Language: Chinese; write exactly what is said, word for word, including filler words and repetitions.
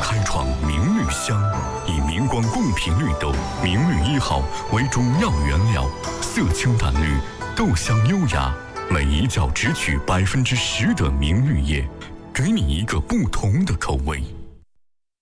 开创明绿香，以明光贡品绿豆明绿一号为主要原料，色清淡绿，豆香优雅，每一角只取百分之十的明绿叶，给你一个不同的口味。